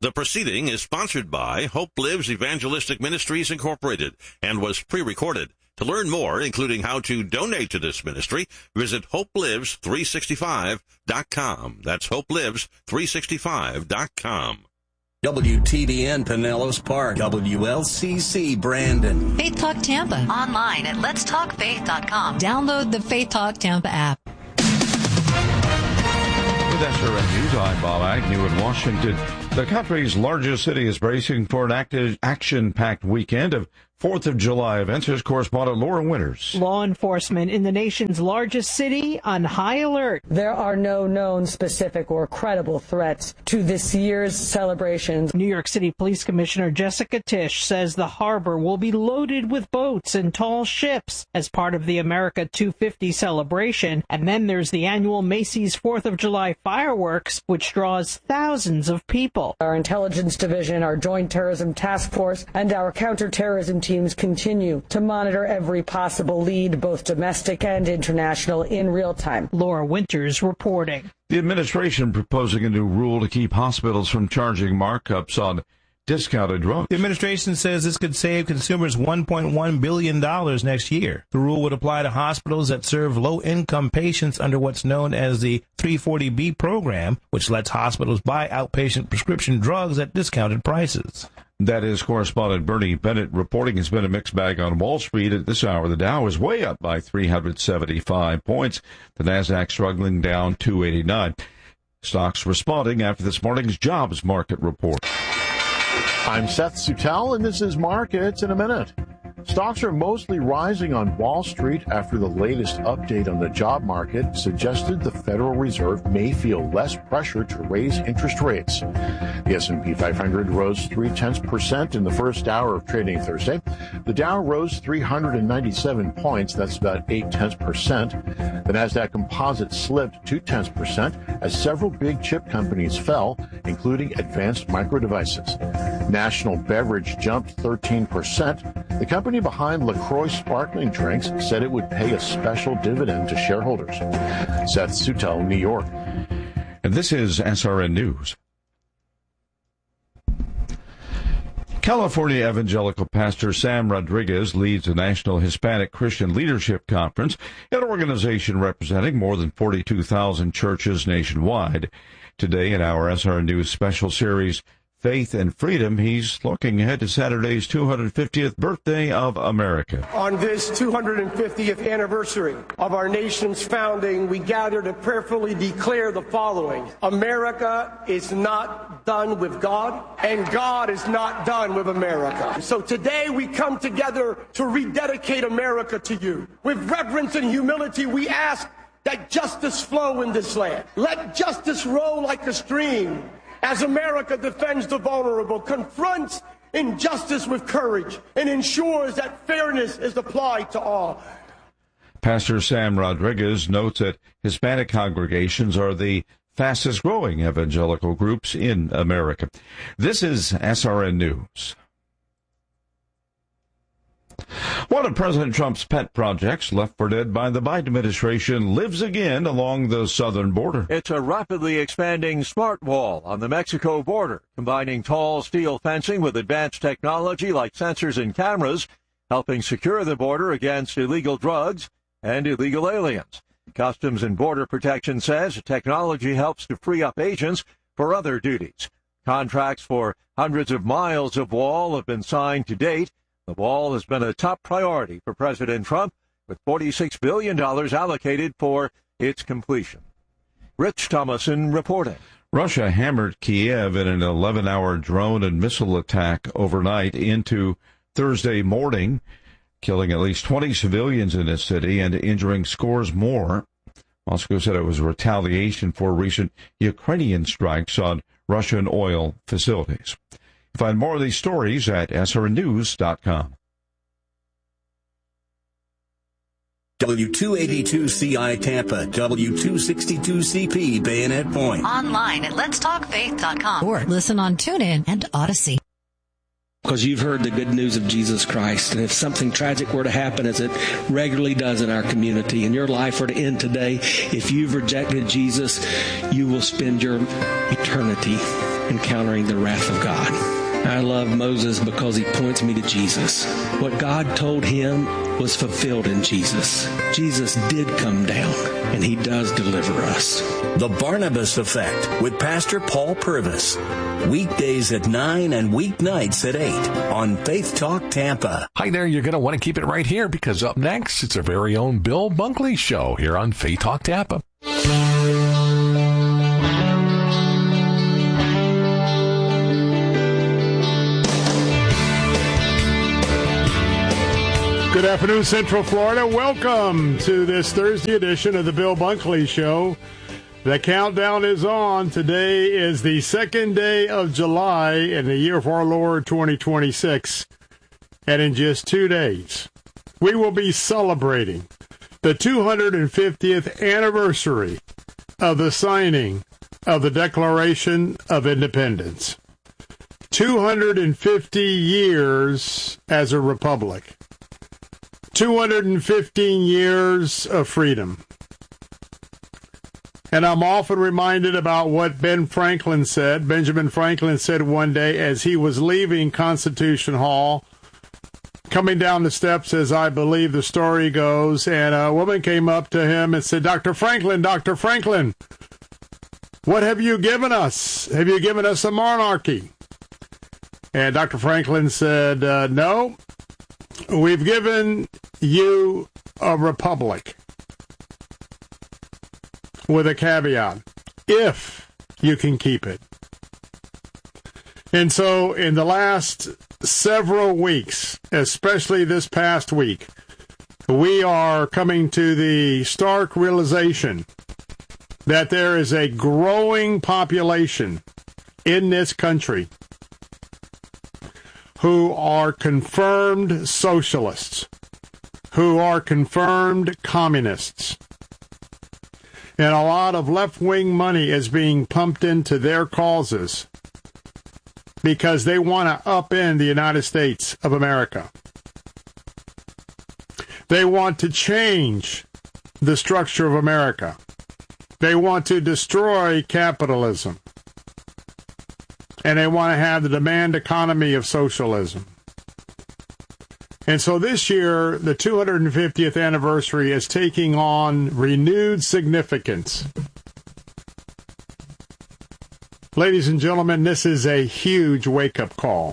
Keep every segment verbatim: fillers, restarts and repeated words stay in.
The proceeding is sponsored by Hope Lives Evangelistic Ministries, Incorporated, and was pre-recorded. To learn more, including how to donate to this ministry, visit hope lives three sixty-five dot com. That's hope lives three sixty-five dot com. W T B N Pinellas Park, W L C C Brandon. Faith Talk Tampa. Online at lets talk faith dot com. Download the Faith Talk Tampa app. With S R N News, I'm Bob Agnew in Washington. The country's largest city is bracing for an active, action-packed weekend of fourth of July events. Here's correspondent Laura Winters. Law enforcement in the nation's largest city on high alert. There are no known specific or credible threats to this year's celebrations. New York City Police Commissioner Jessica Tisch says the harbor will be loaded with boats and tall ships as part of the America two fifty celebration. And then there's the annual Macy's fourth of July fireworks, which draws thousands of people. Our intelligence division, our Joint Terrorism Task Force, and our counterterrorism teams continue to monitor every possible lead, both domestic and international, in real time. Laura Winters reporting. The administration proposing a new rule to keep hospitals from charging markups on discounted drugs. The administration says this could save consumers one point one billion dollars next year. The rule would apply to hospitals that serve low-income patients under what's known as the three forty B program, which lets hospitals buy outpatient prescription drugs at discounted prices. That is correspondent Bernie Bennett reporting. It's been a mixed bag on Wall Street at this hour. The Dow is way up by three hundred seventy-five points. The Nasdaq struggling down two eighty-nine. Stocks responding after this morning's jobs market report. I'm Seth Sutel, and this is Markets in a Minute. Stocks are mostly rising on Wall Street after the latest update on the job market suggested the Federal Reserve may feel less pressure to raise interest rates. The S and P five hundred rose three tenths percent in the first hour of trading Thursday. The Dow rose three hundred ninety-seven points. That's about eight tenths percent. The Nasdaq Composite slipped two tenths percent as several big chip companies fell, including Advanced Micro Devices. National Beverage jumped thirteen percent. The company behind LaCroix sparkling drinks said it would pay a special dividend to shareholders. Seth Sutel, New York. And this is S R N News. California evangelical pastor Sam Rodriguez leads the National Hispanic Christian Leadership Conference, an organization representing more than forty-two thousand churches nationwide. Today in our S R N News special series, Faith and Freedom, he's looking ahead to Saturday's two hundred fiftieth birthday of America. On this two hundred fiftieth anniversary of our nation's founding, we gather to prayerfully declare the following. America is not done with God, and God is not done with America. So today we come together to rededicate America to you. With reverence and humility, we ask that justice flow in this land. Let justice roll like a stream as America defends the vulnerable, confronts injustice with courage, and ensures that fairness is applied to all. Pastor Sam Rodriguez notes that Hispanic congregations are the fastest growing evangelical groups in America. This is S R N News. One of President Trump's pet projects left for dead by the Biden administration lives again along the southern border. It's a rapidly expanding smart wall on the Mexico border, combining tall steel fencing with advanced technology like sensors and cameras, helping secure the border against illegal drugs and illegal aliens. Customs and Border Protection says technology helps to free up agents for other duties. Contracts for hundreds of miles of wall have been signed to date. The wall has been a top priority for President Trump, with forty-six billion dollars allocated for its completion. Rich Thomason reporting. Russia hammered Kiev in an eleven-hour drone and missile attack overnight into Thursday morning, killing at least twenty civilians in the city and injuring scores more. Moscow said it was retaliation for recent Ukrainian strikes on Russian oil facilities. Find more of these stories at S R N news dot com. W two eighty-two C I Tampa, W two sixty-two C P Bayonet Point. Online at lets talk faith dot com. Or listen on TuneIn and Odyssey. Because you've heard the good news of Jesus Christ. And if something tragic were to happen, as it regularly does in our community, and your life were to end today, if you've rejected Jesus, you will spend your eternity encountering the wrath of God. I love Moses because he points me to Jesus. What God told him was fulfilled in Jesus. Jesus did come down, and he does deliver us. The Barnabas Effect with Pastor Paul Purvis. Weekdays at nine and weeknights at eight on Faith Talk Tampa. Hi there, you're going to want to keep it right here because up next, it's our very own Bill Bunkley Show here on Faith Talk Tampa. Good afternoon, Central Florida. Welcome to this Thursday edition of the Bill Bunkley Show. The countdown is on. Today is the second day of July in the year of our Lord twenty twenty-six. And in just two days, we will be celebrating the two hundred fiftieth anniversary of the signing of the Declaration of Independence. two hundred fifty years as a republic. two hundred fifteen years of freedom. And I'm often reminded about what Ben Franklin said. Benjamin Franklin said one day as he was leaving Constitution Hall, coming down the steps, as I believe the story goes, and a woman came up to him and said, Doctor Franklin, Doctor Franklin, what have you given us? Have you given us a monarchy? And Doctor Franklin said, uh, no, we've given you a republic. With a caveat, if you can keep it. And so in the last several weeks, especially this past week, we are coming to the stark realization that there is a growing population in this country who are confirmed socialists, who are confirmed communists. And a lot of left-wing money is being pumped into their causes because they want to upend the United States of America. They want to change the structure of America. They want to destroy capitalism. And they want to have the demand economy of socialism. And so this year, the two hundred fiftieth anniversary is taking on renewed significance. Ladies and gentlemen, this is a huge wake-up call.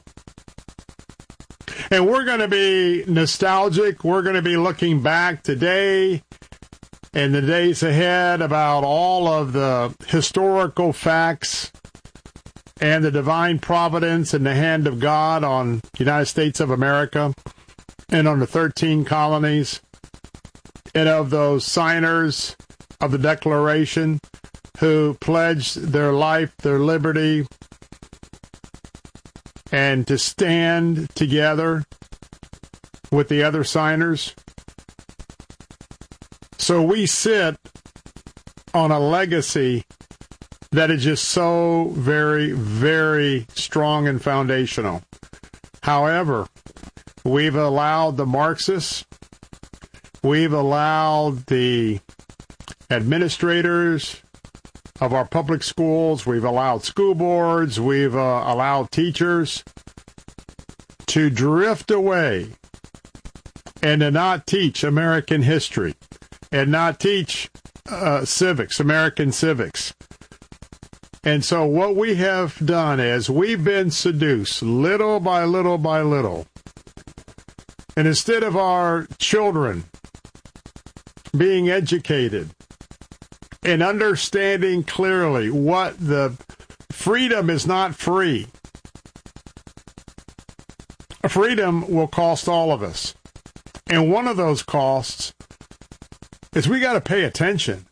And we're going to be nostalgic. We're going to be looking back today and the days ahead about all of the historical facts and the divine providence and the hand of God on the United States of America. And on the thirteen colonies, and of those signers of the Declaration who pledged their life, their liberty, and to stand together with the other signers. So we sit on a legacy that is just so very, very strong and foundational. However, we've allowed the Marxists, we've allowed the administrators of our public schools, we've allowed school boards, we've uh, allowed teachers to drift away and to not teach American history and not teach uh, civics, American civics. And so what we have done is we've been seduced little by little by little. And instead of our children being educated and understanding clearly what the freedom is not free, freedom will cost all of us. And one of those costs is we got to pay attention.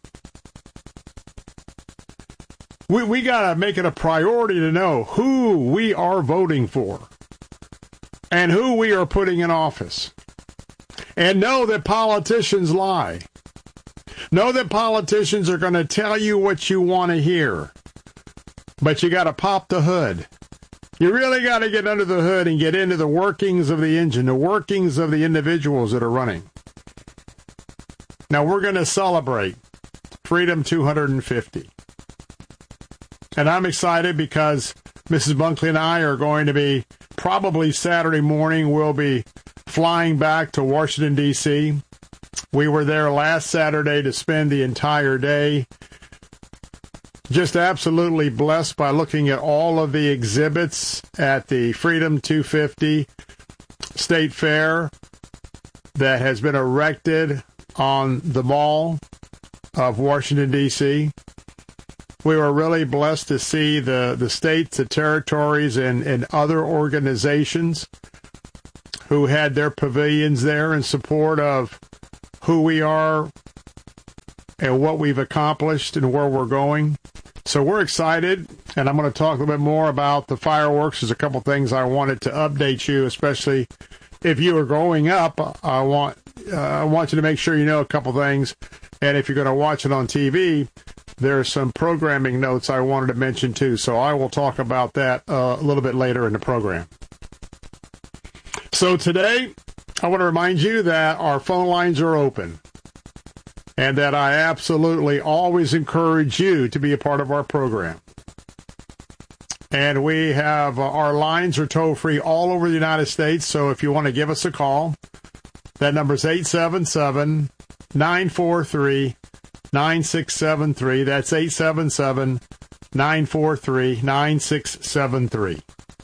We, we got to make it a priority to know who we are voting for. And who we are putting in office. And know that politicians lie. Know that politicians are going to tell you what you want to hear. But you got to pop the hood. You really got to get under the hood and get into the workings of the engine, the workings of the individuals that are running. Now we're going to celebrate Freedom two hundred fifty. And I'm excited because Missus Bunkley and I are going to be, probably Saturday morning, we'll be flying back to Washington, D C We were there last Saturday to spend the entire day. Just absolutely blessed by looking at all of the exhibits at the Freedom two fifty State Fair that has been erected on the Mall of Washington, D C We were really blessed to see the, the states, the territories, and, and other organizations who had their pavilions there in support of who we are and what we've accomplished and where we're going. So we're excited, and I'm going to talk a little bit more about the fireworks. There's a couple things I wanted to update you, especially if you are growing up. I want uh, I want you to make sure you know a couple things, and if you're going to watch it on T V, there's some programming notes I wanted to mention too. So I will talk about that uh, a little bit later in the program. So today, I want to remind you that our phone lines are open, and that I absolutely always encourage you to be a part of our program. And we have, uh, our lines are toll-free all over the United States, so if you want to give us a call, that number is eight seven seven, nine four three, nine six seven three. That's eight seven seven, nine four three, nine six seven three.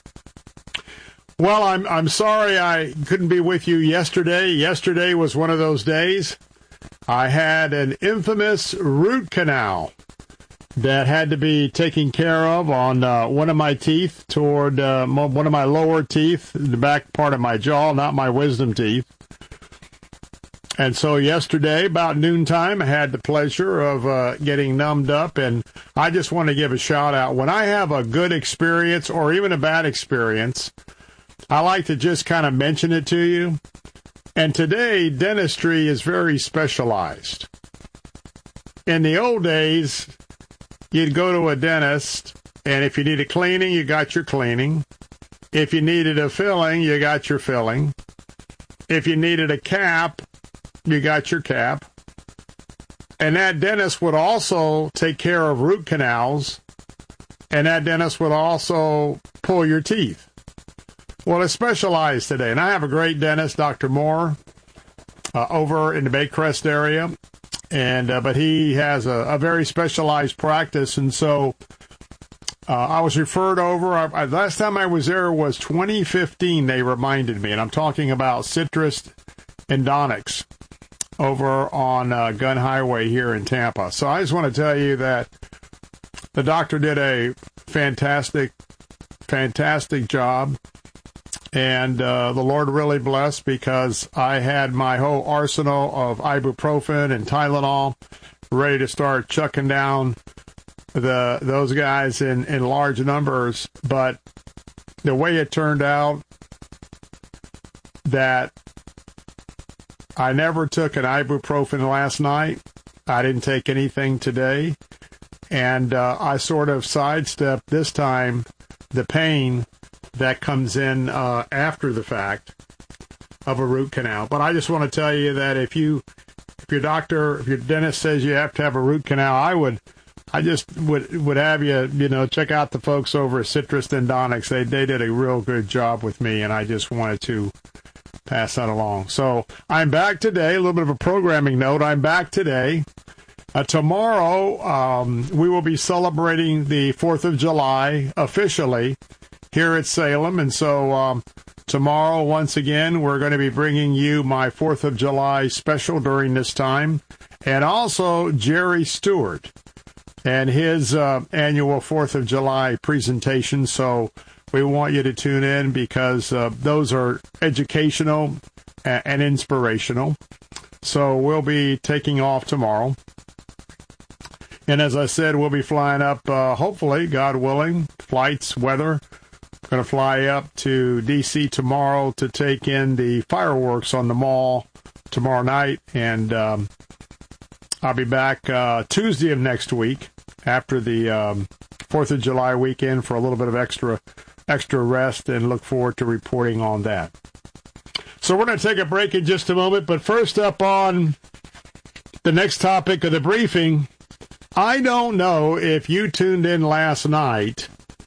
Well, I'm I'm sorry I couldn't be with you yesterday. Yesterday was one of those days. I had an infamous root canal that had to be taken care of on uh, one of my teeth, toward uh, one of my lower teeth, the back part of my jaw, not my wisdom teeth. And so yesterday, about noontime, I had the pleasure of uh, getting numbed up, and I just want to give a shout out. When I have a good experience or even a bad experience, I like to just kind of mention it to you. And today, dentistry is very specialized. In the old days, you'd go to a dentist, and if you needed cleaning, you got your cleaning. If you needed a filling, you got your filling. If you needed a cap, you got your cap. And that dentist would also take care of root canals, and that dentist would also pull your teeth. Well, it's specialized today, and I have a great dentist, Doctor Moore, uh, over in the Baycrest area, and uh, but he has a, a very specialized practice, and so uh, I was referred over. I, I, last time I was there was twenty fifteen, they reminded me, and I'm talking about Citrus Endonics over on uh, Gun Highway here in Tampa. So I just want to tell you that the doctor did a fantastic, fantastic job. And uh, the Lord really blessed, because I had my whole arsenal of ibuprofen and Tylenol ready to start chucking down the those guys in, in large numbers. But the way it turned out, that I never took an ibuprofen last night. I didn't take anything today. And uh, I sort of sidestepped this time the pain that comes in uh, after the fact of a root canal. But I just want to tell you that if you, if your doctor, if your dentist says you have to have a root canal, I would, I just would would have you, you know, check out the folks over at Citrus Endonics. They they did a real good job with me, and I just wanted to pass that along. So I'm back today. A little bit of a programming note. I'm back today. Uh, tomorrow um, we will be celebrating the fourth of July officially here at Salem, and so um, tomorrow, once again, we're going to be bringing you my fourth of July special during this time, and also Jerry Stewart and his uh, annual fourth of July presentation. So we want you to tune in, because uh, those are educational and inspirational. So we'll be taking off tomorrow. And as I said, we'll be flying up, uh, hopefully, God willing, flights, weather. Going to fly up to D C tomorrow to take in the fireworks on the Mall tomorrow night. And um, I'll be back uh, Tuesday of next week after the um, fourth of July weekend for a little bit of extra extra rest, and look forward to reporting on that. So we're going to take a break in just a moment. But first up on the next topic of the briefing, I don't know if you tuned in last night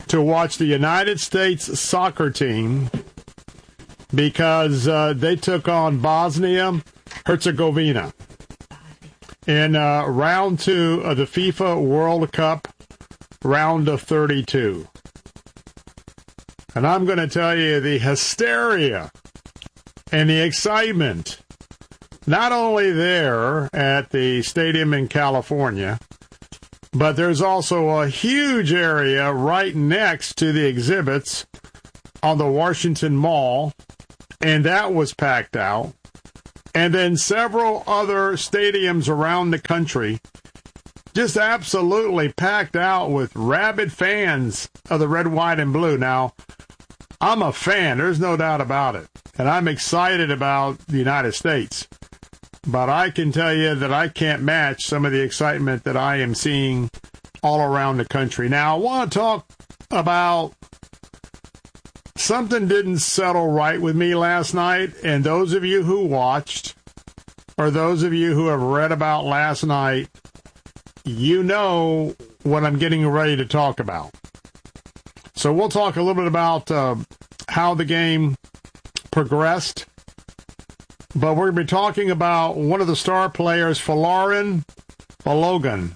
to watch the United States soccer team because uh, they took on Bosnia Herzegovina in uh, round two of the FIFA World Cup, round of thirty-two. And I'm going to tell you the hysteria and the excitement, not only there at the stadium in California, but there's also a huge area right next to the exhibits on the Washington Mall, and that was packed out. And then several other stadiums around the country just absolutely packed out with rabid fans of the red, white, and blue. Now, I'm a fan. There's no doubt about it. And I'm excited about the United States. But I can tell you that I can't match some of the excitement that I am seeing all around the country. Now, I want to talk about something didn't settle right with me last night. And those of you who watched, or those of you who have read about last night, you know what I'm getting ready to talk about. So we'll talk a little bit about uh, how the game progressed. But we're going to be talking about one of the star players, Folarin Balogun.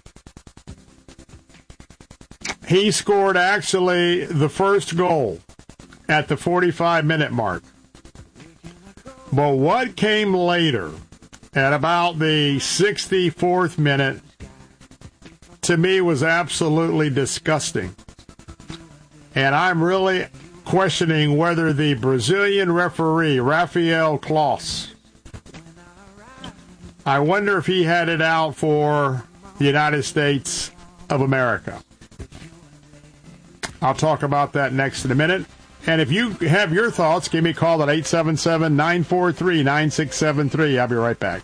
He scored actually the first goal at the forty-five minute mark. But what came later at about the sixty-fourth minute, to me, was absolutely disgusting. And I'm really questioning whether the Brazilian referee, Rafael Claus, I wonder if he had it out for the United States of America. I'll talk about that next in a minute. And if you have your thoughts, give me a call at eight seven seven, nine four three, nine six seven three. I'll be right back.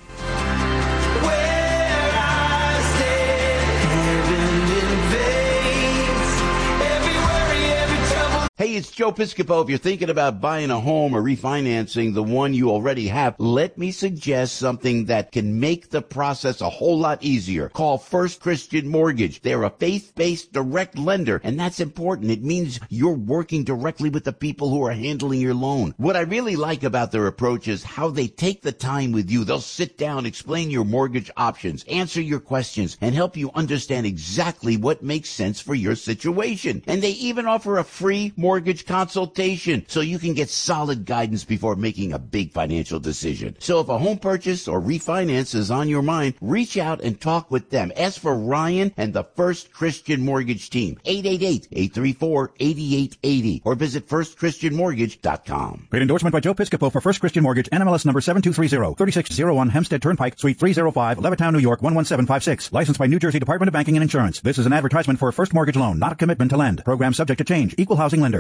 Hey, it's Joe Piscopo. If you're thinking about buying a home or refinancing the one you already have, let me suggest something that can make the process a whole lot easier. Call First Christian Mortgage. They're a faith-based direct lender, and that's important. It means you're working directly with the people who are handling your loan. What I really like about their approach is how they take the time with you. They'll sit down, explain your mortgage options, answer your questions, and help you understand exactly what makes sense for your situation. And they even offer a free mortgage mortgage consultation so you can get solid guidance before making a big financial decision. So if a home purchase or refinance is on your mind, reach out and talk with them. Ask for Ryan and the First Christian Mortgage team, eight eight eight, eight three four, eight eight eight zero, or visit first christian mortgage dot com. Great endorsement by Joe Piscopo for First Christian Mortgage, N M L S number seven two three zero, thirty-six oh one Hempstead Turnpike, Suite three oh five, Levittown, New York one one seven five six. Licensed by New Jersey Department of Banking and Insurance. This is an advertisement for a first mortgage loan, not a commitment to lend. Program subject to change. Equal housing lender.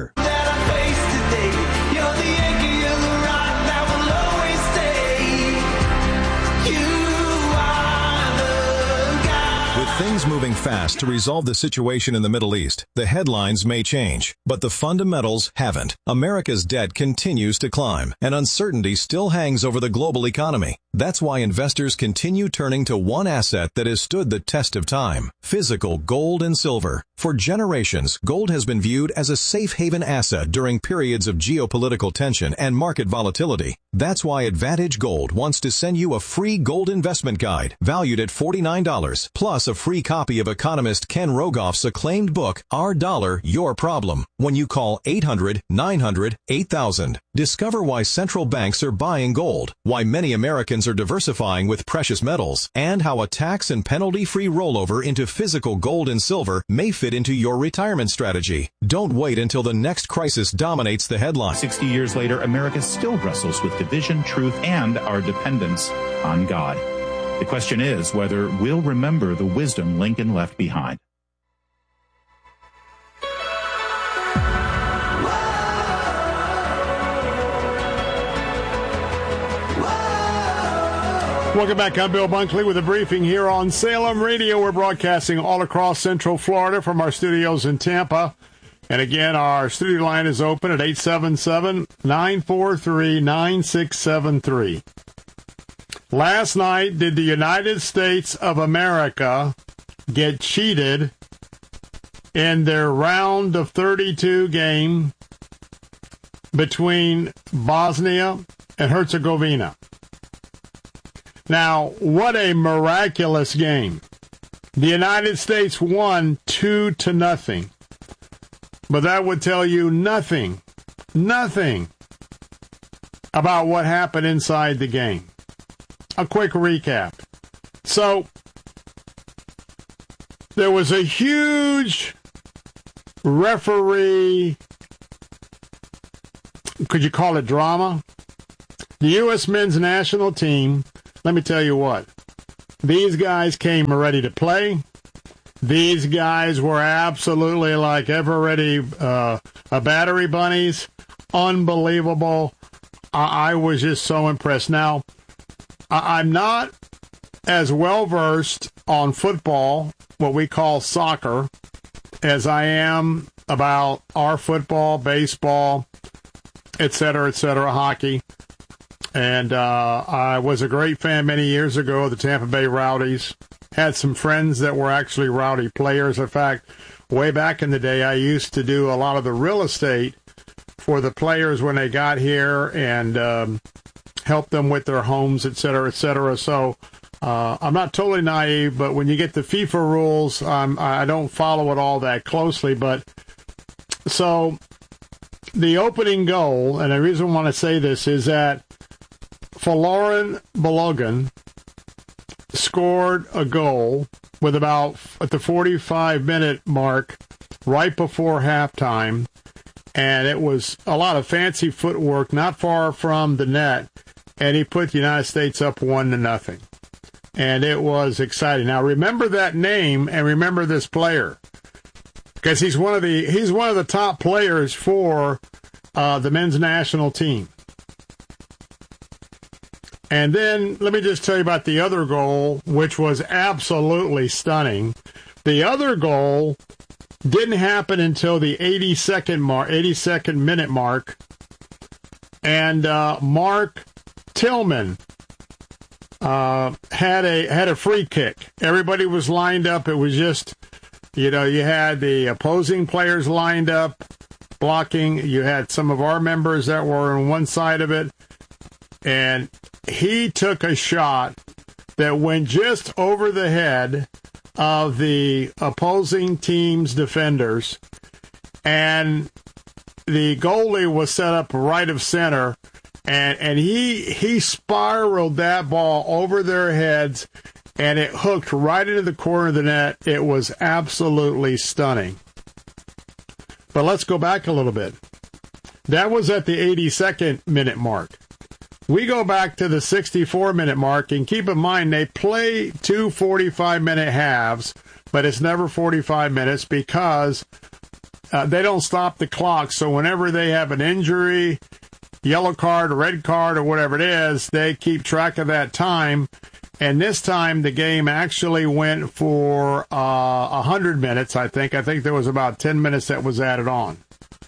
Things moving fast to resolve the situation in the Middle East, the headlines may change, but the fundamentals haven't. America's debt continues to climb, and uncertainty still hangs over the global economy. That's why investors continue turning to one asset that has stood the test of time: physical gold and silver. For generations, gold has been viewed as a safe haven asset during periods of geopolitical tension and market volatility. That's why Advantage Gold wants to send you a free gold investment guide valued at forty-nine dollars, plus a free copy of economist Ken Rogoff's acclaimed book, Our Dollar, Your Problem, when you call eight hundred, nine hundred, eight thousand. Discover why central banks are buying gold, why many Americans are diversifying with precious metals, and how a tax and penalty-free rollover into physical gold and silver may fit into your retirement strategy. Don't wait until the next crisis dominates the headlines. sixty years later, America still wrestles with division, truth, and our dependence on God. The question is whether we'll remember the wisdom Lincoln left behind. Welcome back. I'm Bill Bunkley with a briefing here on Salem Radio. We're broadcasting all across Central Florida from our studios in Tampa. And again, our studio line is open at eight seven seven, nine four three, nine six seven three. Last night, did the United States of America get cheated in their round of thirty-two game between Bosnia and Herzegovina. Now, what a miraculous game. The United States won two to nothing. But that would tell you nothing, nothing about what happened inside the game. A quick recap. So, there was a huge referee, could you call it drama? The U S men's national team, let me tell you what, these guys came ready to play. These guys were absolutely like ever ready, uh, a battery bunnies. Unbelievable. I, I was just so impressed. Now, I- I'm not as well versed on football, what we call soccer, as I am about our football, baseball, et cetera, et cetera, hockey. And uh, I was a great fan many years ago of the Tampa Bay Rowdies. Had some friends that were actually Rowdy players. In fact, way back in the day, I used to do a lot of the real estate for the players when they got here and um, help them with their homes, et cetera, et cetera. So uh, I'm not totally naive, but when you get the FIFA rules, um, I don't follow it all that closely. But so the opening goal, and the reason I want to say this is that Folarin Balogun scored a goal with about at the forty-five minute mark right before halftime, and it was a lot of fancy footwork not far from the net, and he put the United States up one to nothing, and it was exciting. Now remember that name and remember this player, because he's one of the he's one of the top players for uh, the men's national team. And then let me just tell you about the other goal, which was absolutely stunning. The other goal didn't happen until the eighty-second mark, eighty-second minute mark, and uh, Mark Tillman uh, had a had a free kick. Everybody was lined up. It was just, you know, you had the opposing players lined up blocking. You had some of our members that were on one side of it, and he took a shot that went just over the head of the opposing team's defenders, and the goalie was set up right of center, and, and he he spiraled that ball over their heads, and it hooked right into the corner of the net. It was absolutely stunning. But let's go back a little bit. That was at the eighty-second minute mark. We go back to the sixty-four minute mark, and keep in mind they play two forty-five minute halves, but it's never forty-five minutes because uh, they don't stop the clock. So whenever they have an injury, yellow card, red card, or whatever it is, they keep track of that time. And this time the game actually went for uh, one hundred minutes, I think. I think there was about ten minutes that was added on.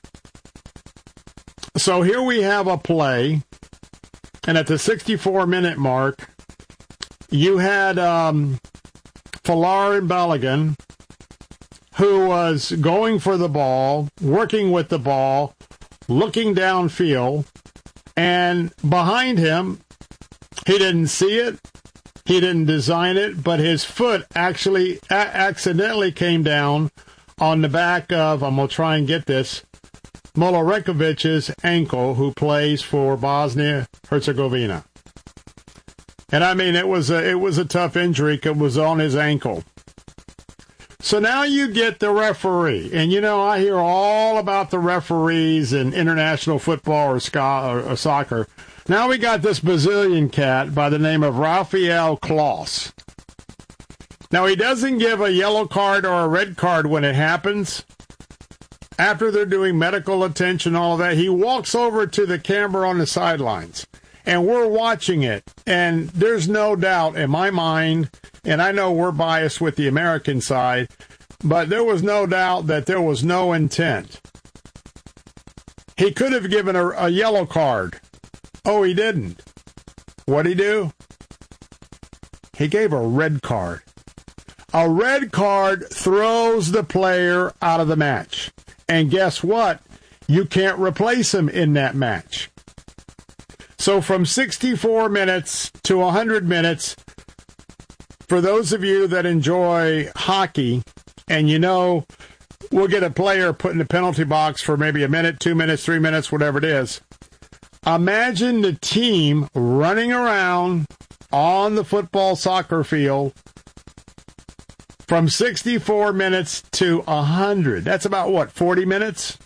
So here we have a play. And at the sixty-four minute mark, you had um, Folarin Balogun, who was going for the ball, working with the ball, looking downfield, and behind him, he didn't see it, he didn't design it, but his foot actually a- accidentally came down on the back of, I'm going to try and get this, Molorekovic's ankle, who plays for Bosnia-Herzegovina. And I mean, it was a, it was a tough injury because it was on his ankle. So now you get the referee. And, you know, I hear all about the referees in international football or, ska, or, or soccer. Now we got this Brazilian cat by the name of Rafael Claus. Now, he doesn't give a yellow card or a red card when it happens. After they're doing medical attention, all of that, he walks over to the camera on the sidelines, and we're watching it. And there's no doubt in my mind, and I know we're biased with the American side, but there was no doubt that there was no intent. He could have given a, a yellow card. Oh, he didn't. What'd he do? He gave a red card. A red card throws the player out of the match. And guess what? You can't replace him in that match. So from sixty-four minutes to one hundred minutes, for those of you that enjoy hockey, and you know we'll get a player put in the penalty box for maybe a minute, two minutes, three minutes, whatever it is. Imagine the team running around on the football soccer field from sixty-four minutes to one hundred. That's about, what, forty minutes?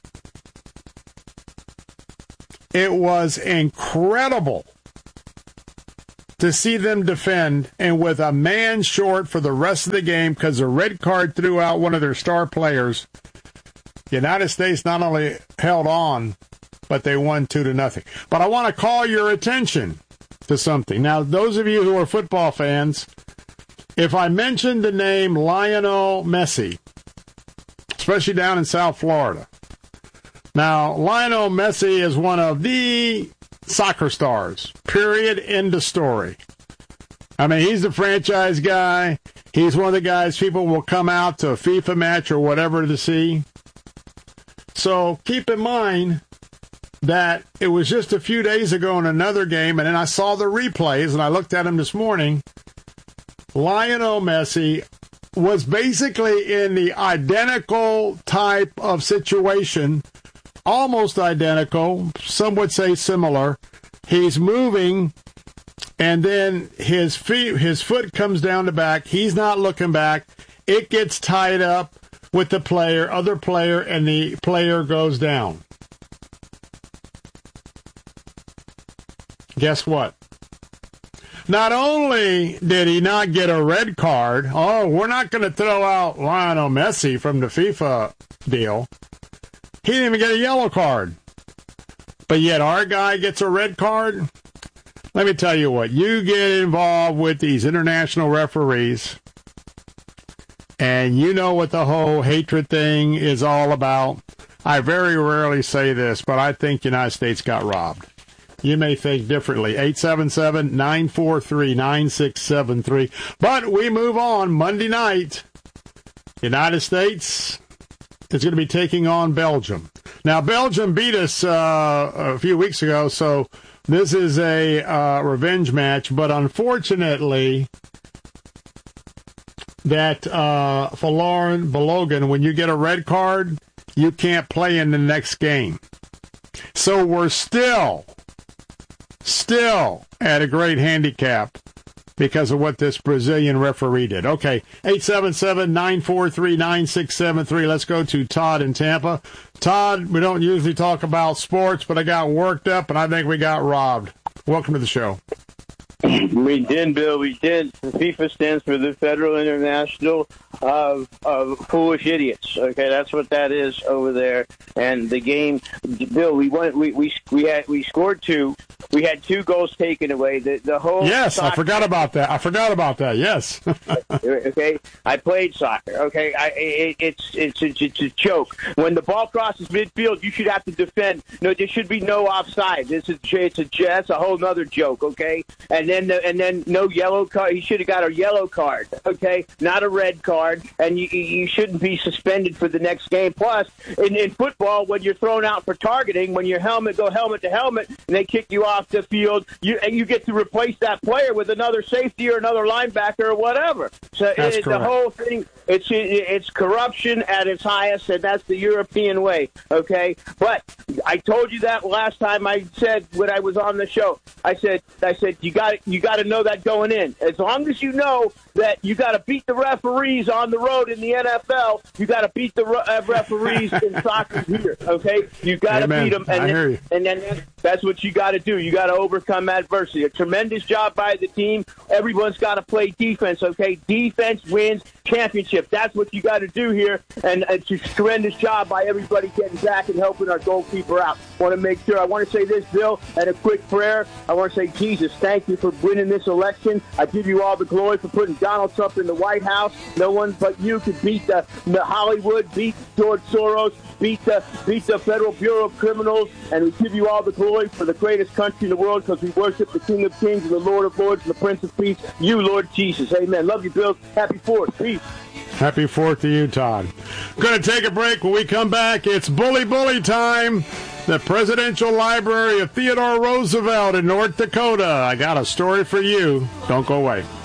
It was incredible to see them defend, and with a man short for the rest of the game because a red card threw out one of their star players, the United States not only held on, but they won two to nothing. But I want to call your attention to something. Now, those of you who are football fans, if I mention the name Lionel Messi, especially down in South Florida. Now, Lionel Messi is one of the soccer stars, period, end of story. I mean, he's the franchise guy. He's one of the guys people will come out to a FIFA match or whatever to see. So keep in mind that it was just a few days ago in another game, and then I saw the replays, and I looked at them this morning. Lionel Messi was basically in the identical type of situation, almost identical, some would say similar. He's moving, and then his feet, his foot comes down the back. He's not looking back. It gets tied up with the player, other player, and the player goes down. Guess what? Not only did he not get a red card, oh, we're not going to throw out Lionel Messi from the FIFA deal. He didn't even get a yellow card. But yet our guy gets a red card? Let me tell you what, you get involved with these international referees, and you know what the whole hatred thing is all about. I very rarely say this, but I think the United States got robbed. You may think differently. eight seven seven, nine four three, nine six seven three. But we move on. Monday night, United States is going to be taking on Belgium. Now, Belgium beat us uh, a few weeks ago, so this is a uh, revenge match. But unfortunately, that uh, Folarin Balogun, when you get a red card, you can't play in the next game. So we're still... Still at a great handicap because of what this Brazilian referee did. Okay, eight seven seven, nine four three, nine six seven three. Let's go to Todd in Tampa. Todd, we don't usually talk about sports, but I got worked up, and I think we got robbed. Welcome to the show. We did, Bill. We did. FIFA stands for the Federal International of, of Foolish Idiots. Okay, that's what that is over there. And the game, Bill, we went. We we we had we scored two. We had two goals taken away. The the whole yes, soccer, I forgot about that. I forgot about that. Yes. Okay, I played soccer. Okay, I it, it's it's it's it's a joke. When the ball crosses midfield, you should have to defend. No, there should be no offside. This is it's a it's a whole other joke. Okay, and then the, and then no yellow card. He should have got a yellow card. Okay, not a red card, and you you shouldn't be suspended for the next game. Plus, in, in football, when you're thrown out for targeting, when your helmet go helmet to helmet, and they kick you off the field, you and you get to replace that player with another safety or another linebacker or whatever. So it, the whole thing, it's it's corruption at its highest, and that's the European way. Okay, but I told you that last time I said when I was on the show. I said I said you got you got to know that going in. As long as you know that you got to beat the referees on the road in the N F L, you got to beat the re- referees in soccer here. Okay, you got to beat them, and I then, hear you. and then that's what you got to do. You got to overcome adversity. A tremendous job by the team. Everyone's got to play defense. Okay, defense wins championship. That's what you got to do here, and it's a tremendous job by everybody getting back and helping our goalkeeper out. Want to make sure. I want to say this, Bill, and a quick prayer. I want to say, Jesus, thank you for winning this election. I give you all the glory for putting Donald Trump in the White House. No one but you could beat the, the Hollywood, beat George Soros, beat the beat the Federal Bureau of Criminals, and we give you all the glory for the greatest country in the world because we worship the King of Kings and the Lord of Lords and the Prince of Peace, you, Lord Jesus. Amen. Love you, Bill. Happy Fourth. Peace. Eve. Happy Fourth to you, Todd. Going to take a break. When we come back, it's Bully Bully time. The Presidential Library of Theodore Roosevelt in North Dakota. I got a story for you. Don't go away.